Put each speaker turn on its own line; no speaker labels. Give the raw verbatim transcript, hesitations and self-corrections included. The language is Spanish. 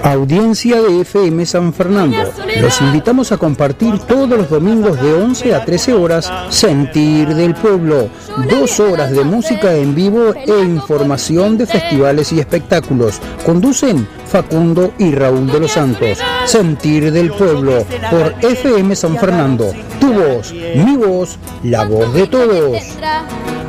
Audiencia de F M San Fernando. Los invitamos a compartir todos los domingos de once a trece horas Sentir del Pueblo. Dos horas de música en vivo e información de festivales y espectáculos. Conducen Facundo y Raúl de los Santos. Sentir del Pueblo por F M San Fernando. Tu voz, mi voz, la voz de todos.